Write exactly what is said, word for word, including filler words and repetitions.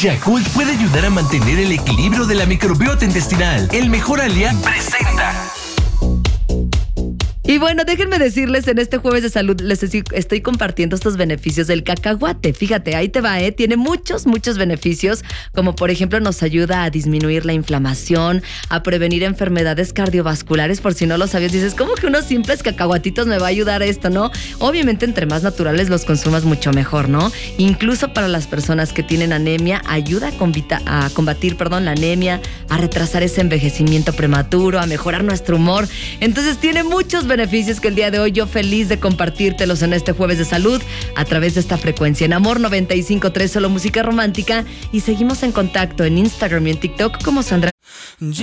Yakult puede ayudar a mantener el equilibrio de la microbiota intestinal. El mejor aliado presenta. Y bueno, déjenme decirles, en este jueves de salud les estoy, estoy compartiendo estos beneficios del cacahuate. Fíjate, ahí te va, ¿eh? Tiene muchos, muchos beneficios, como por ejemplo nos ayuda a disminuir la inflamación, a prevenir enfermedades cardiovasculares. Por si no lo sabías, dices, ¿cómo que unos simples cacahuatitos me va a ayudar esto, no? Obviamente, entre más naturales los consumas, mucho mejor, ¿no? Incluso para las personas que tienen anemia, ayuda a, convita, a combatir, perdón, la anemia, a retrasar ese envejecimiento prematuro, a mejorar nuestro humor. Entonces, tiene muchos beneficios beneficios que el día de hoy yo feliz de compartírtelos en este jueves de salud a través de esta frecuencia en Amor noventa y cinco punto tres, solo música romántica, y seguimos en contacto en Instagram y en TikTok como Sandra.